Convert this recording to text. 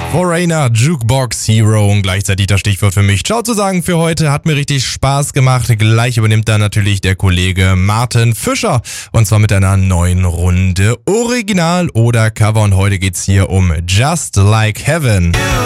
Foreigner, Jukebox Hero und gleichzeitig das Stichwort für mich. Ciao zu sagen für heute, hat mir richtig Spaß gemacht. Gleich übernimmt dann natürlich der Kollege Martin Fischer und zwar mit einer neuen Runde Original oder Cover und heute geht's hier um Just Like Heaven.